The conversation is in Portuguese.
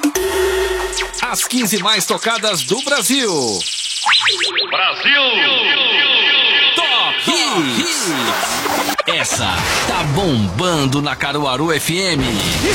As 15 mais tocadas do Brasil. Brasil! Top Hits. Essa tá bombando na Caruaru FM.